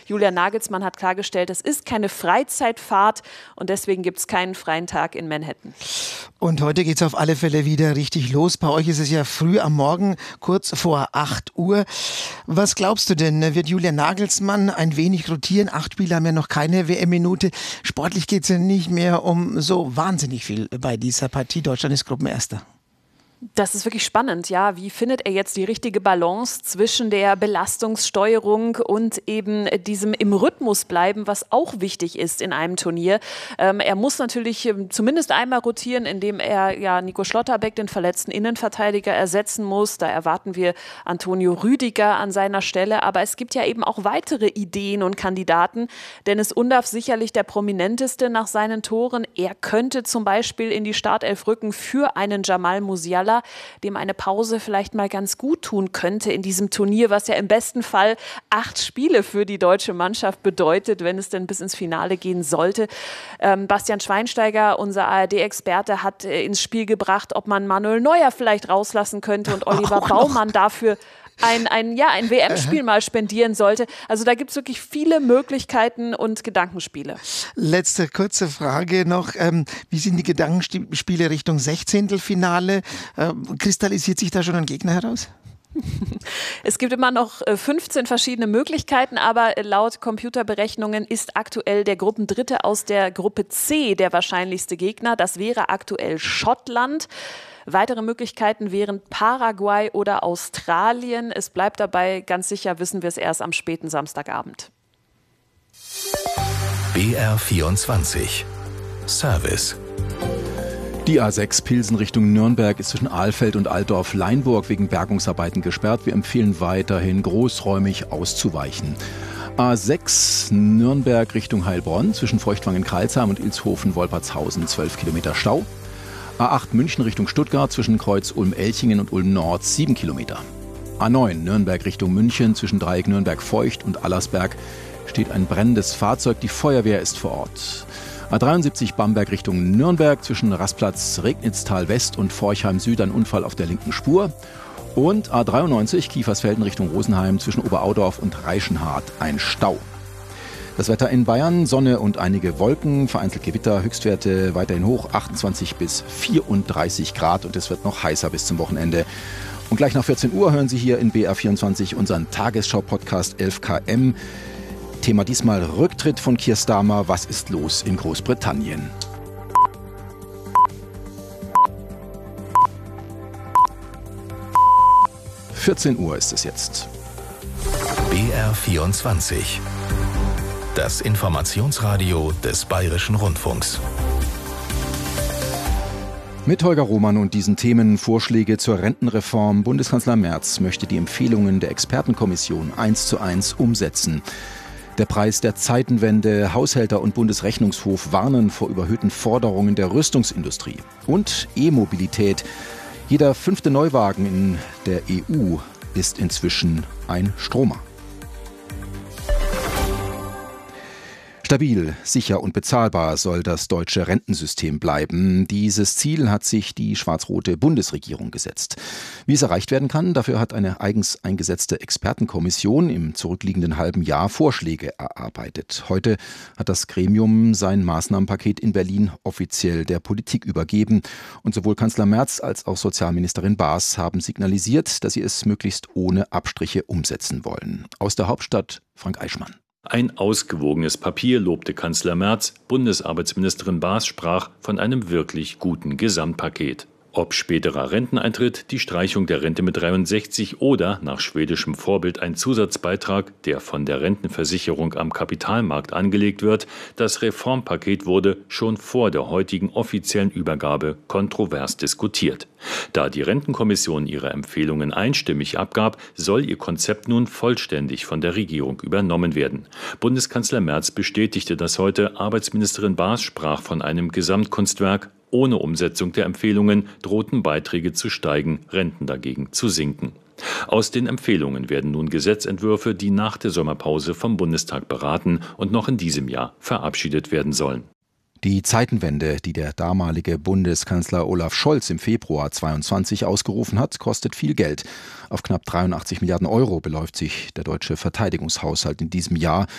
Julian Nagelsmann hat klargestellt, es ist keine Freizeitfahrt und deswegen gibt es keinen freien Tag in Manhattan. Und heute geht es auf alle Fälle wieder richtig los. Bei euch ist es ja früh am Morgen, kurz vor 8 Uhr. Was glaubst du denn? Wird Julian Nagelsmann ein wenig rotieren? 8 Spiele haben ja noch keine WM-Minute. Sportlich geht es ja nicht mehr um so wahnsinnig viel bei dieser Partie. Deutschland ist Gruppenerster. Das ist wirklich spannend, ja. Wie findet er jetzt die richtige Balance zwischen der Belastungssteuerung und eben diesem im Rhythmus bleiben, was auch wichtig ist in einem Turnier. Er muss natürlich zumindest einmal rotieren, indem er Nico Schlotterbeck, den verletzten Innenverteidiger, ersetzen muss. Da erwarten wir Antonio Rüdiger an seiner Stelle. Aber es gibt ja eben auch weitere Ideen und Kandidaten. Dennis Undaff sicherlich der prominenteste nach seinen Toren. Er könnte zum Beispiel in die Startelf rücken für einen Jamal Musiala, dem eine Pause vielleicht mal ganz gut tun könnte in diesem Turnier, was ja im besten Fall 8 Spiele für die deutsche Mannschaft bedeutet, wenn es denn bis ins Finale gehen sollte. Bastian Schweinsteiger, unser ARD-Experte, hat ins Spiel gebracht, ob man Manuel Neuer vielleicht rauslassen könnte und Oliver Baumann dafür ein WM-Spiel mal spendieren sollte. Also da gibt es wirklich viele Möglichkeiten und Gedankenspiele. Letzte kurze Frage noch. Wie sind die Gedankenspiele Richtung 16. Kristallisiert sich da schon ein Gegner heraus? Es gibt immer noch 15 verschiedene Möglichkeiten, aber laut Computerberechnungen ist aktuell der Gruppendritte aus der Gruppe C der wahrscheinlichste Gegner. Das wäre aktuell Schottland. Weitere Möglichkeiten wären Paraguay oder Australien. Es bleibt dabei, ganz sicher wissen wir es erst am späten Samstagabend. BR24 Service. Die A6 Pilsen Richtung Nürnberg ist zwischen Ahlfeld und Altdorf-Leinburg wegen Bergungsarbeiten gesperrt. Wir empfehlen weiterhin, großräumig auszuweichen. A6 Nürnberg Richtung Heilbronn zwischen Feuchtwangen-Karlsheim und Ilshofen-Wolpertshausen 12 Kilometer Stau. A8 München Richtung Stuttgart zwischen Kreuz Ulm-Elchingen und Ulm-Nord 7 Kilometer. A9 Nürnberg Richtung München zwischen Dreieck Nürnberg-Feucht und Allersberg steht ein brennendes Fahrzeug. Die Feuerwehr ist vor Ort. A73 Bamberg Richtung Nürnberg zwischen Rastplatz Regnitztal West und Forchheim Süd ein Unfall auf der linken Spur. Und A93 Kiefersfelden Richtung Rosenheim zwischen Oberaudorf und Reichenhart ein Stau. Das Wetter in Bayern, Sonne und einige Wolken, vereinzelt Gewitter, Höchstwerte weiterhin hoch, 28 bis 34 Grad und es wird noch heißer bis zum Wochenende. Und gleich nach 14 Uhr hören Sie hier in BR24 unseren Tagesschau-Podcast 11KM. Thema diesmal Rücktritt von Keir Starmer. Was ist los in Großbritannien? (14 Uhr ist es jetzt). BR24 Das Informationsradio des Bayerischen Rundfunks. Mit Holger Roman und diesen Themen: Vorschläge zur Rentenreform. Bundeskanzler Merz möchte die Empfehlungen der Expertenkommission 1:1 umsetzen. Der Preis der Zeitenwende. Haushälter und Bundesrechnungshof warnen vor überhöhten Forderungen der Rüstungsindustrie. Und E-Mobilität. Jeder 5. Neuwagen in der EU ist inzwischen ein Stromer. Stabil, sicher und bezahlbar soll das deutsche Rentensystem bleiben. Dieses Ziel hat sich die schwarz-rote Bundesregierung gesetzt. Wie es erreicht werden kann, dafür hat eine eigens eingesetzte Expertenkommission im zurückliegenden halben Jahr Vorschläge erarbeitet. Heute hat das Gremium sein Maßnahmenpaket in Berlin offiziell der Politik übergeben. Und sowohl Kanzler Merz als auch Sozialministerin Baas haben signalisiert, dass sie es möglichst ohne Abstriche umsetzen wollen. Aus der Hauptstadt Frank Eichmann. Ein ausgewogenes Papier, lobte Kanzler Merz. Bundesarbeitsministerin Baas sprach von einem wirklich guten Gesamtpaket. Ob späterer Renteneintritt, die Streichung der Rente mit 63 oder nach schwedischem Vorbild ein Zusatzbeitrag, der von der Rentenversicherung am Kapitalmarkt angelegt wird, das Reformpaket wurde schon vor der heutigen offiziellen Übergabe kontrovers diskutiert. Da die Rentenkommission ihre Empfehlungen einstimmig abgab, soll ihr Konzept nun vollständig von der Regierung übernommen werden. Bundeskanzler Merz bestätigte das heute. Arbeitsministerin Baas sprach von einem Gesamtkunstwerk. Ohne Umsetzung der Empfehlungen drohten Beiträge zu steigen, Renten dagegen zu sinken. Aus den Empfehlungen werden nun Gesetzentwürfe, die nach der Sommerpause vom Bundestag beraten und noch in diesem Jahr verabschiedet werden sollen. Die Zeitenwende, die der damalige Bundeskanzler Olaf Scholz im Februar 2022 ausgerufen hat, kostet viel Geld. Auf knapp 83 Milliarden Euro beläuft sich der deutsche Verteidigungshaushalt in diesem Jahr.